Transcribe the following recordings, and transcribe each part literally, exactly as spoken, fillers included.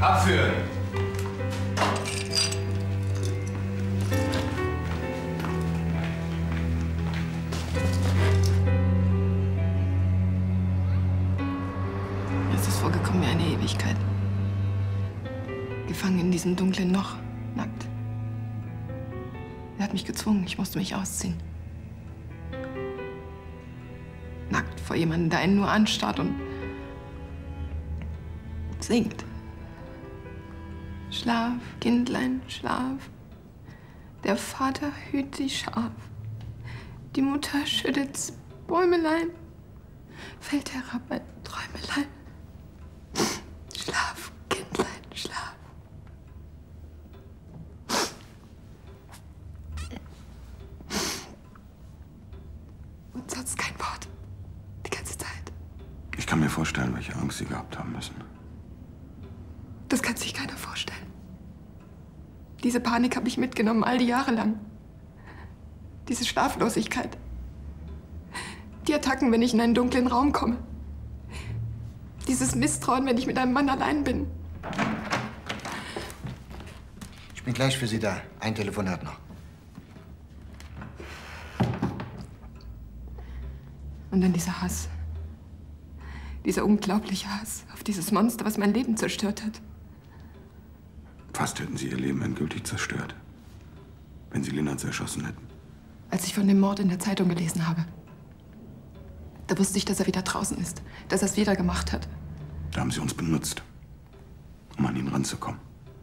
Abführen! Es ist vorgekommen wie eine Ewigkeit. Gefangen in diesem dunklen Loch, nackt. Er hat mich gezwungen, ich musste mich ausziehen. Nackt vor jemandem, der einen nur anstarrt und singt. Schlaf, Kindlein, schlaf. Der Vater hüt die Schaf. Die Mutter schüttet's Bäumelein. Fällt herab ein Träumelein. Schlaf, Kindlein, schlaf. Und sonst kein Wort. Die ganze Zeit. Ich kann mir vorstellen, welche Angst Sie gehabt haben müssen. Das kann sich keiner vorstellen. Diese Panik habe ich mitgenommen, all die Jahre lang. Diese Schlaflosigkeit. Die Attacken, wenn ich in einen dunklen Raum komme. Dieses Misstrauen, wenn ich mit einem Mann allein bin. Ich bin gleich für Sie da. Ein Telefonat noch. Und dann dieser Hass. Dieser unglaubliche Hass auf dieses Monster, was mein Leben zerstört hat. Fast hätten Sie Ihr Leben endgültig zerstört, wenn Sie Lennartz erschossen hätten. Als ich von dem Mord in der Zeitung gelesen habe, da wusste ich, dass er wieder draußen ist, dass er es wieder gemacht hat. Da haben Sie uns benutzt, um an ihn ranzukommen.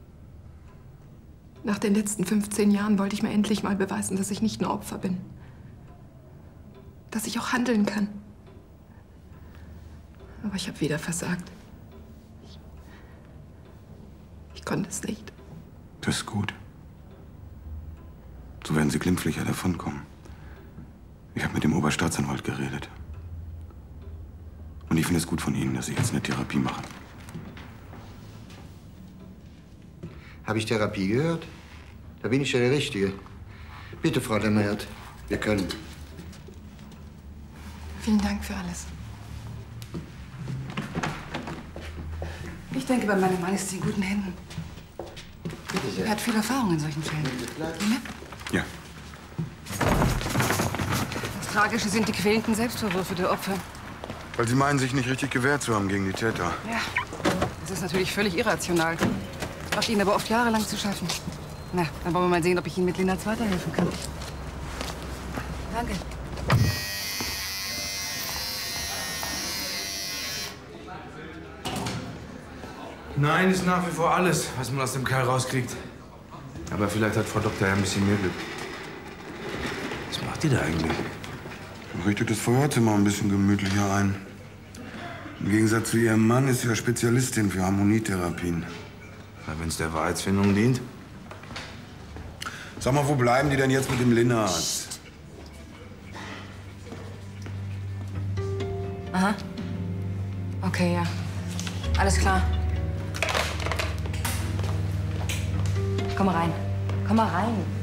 Nach den letzten fünfzehn Jahren wollte ich mir endlich mal beweisen, dass ich nicht nur Opfer bin. Dass ich auch handeln kann. Aber ich habe wieder versagt. Ich, ich konnte es nicht. Das ist gut. So werden Sie glimpflicher davonkommen. Ich habe mit dem Oberstaatsanwalt geredet. Und ich finde es gut von Ihnen, dass Sie jetzt eine Therapie machen. Habe ich Therapie gehört? Da bin ich ja der Richtige. Bitte, Frau Lämmert, wir können. Vielen Dank für alles. Ich denke, bei meinem Mann ist sie in guten Händen. Bitte sehr. Er hat viel Erfahrung in solchen Fällen. Ja. Das Tragische sind die quälenden Selbstvorwürfe der Opfer. Weil Sie meinen, sich nicht richtig gewehrt zu haben gegen die Täter. Ja, das ist natürlich völlig irrational. Macht Ihnen aber oft jahrelang zu schaffen. Na, dann wollen wir mal sehen, ob ich Ihnen mit Lennartz weiterhelfen kann. Danke. Nein ist nach wie vor alles, was man aus dem Kerl rauskriegt. Aber vielleicht hat Frau Doktor ja ein bisschen mehr Glück. Was macht ihr da eigentlich? Richtet das Feuerzimmer ein bisschen gemütlicher ein. Im Gegensatz zu Ihrem Mann ist sie ja Spezialistin für Harmonietherapien. Na, wenn es der Wahrheitsfindung dient. Sag mal, wo bleiben die denn jetzt mit dem Lennartz? Aha. Okay, ja. Alles klar. Komm mal rein. Komm mal rein.